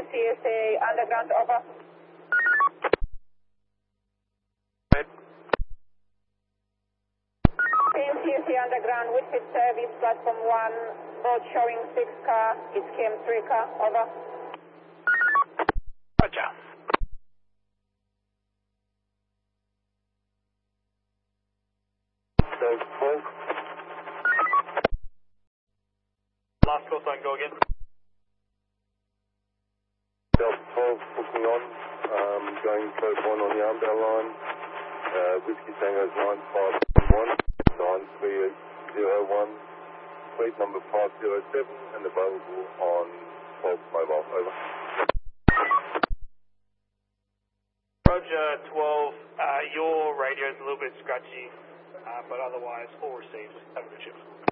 KMCSA Underground, over. KMCSA Underground, Whitfield Service, platform 1, boat showing 6 car, it's KM3 car, over. Roger. Delta 12. Last call sign, go again. Delta 12, booking on, going code 1 on the armbell line. Whiskey Tango's 9511, 9301, fleet number 507, and available on 12 mobile, over. Roger 12, your radio is a little bit scratchy, but otherwise all received. Have a good shift.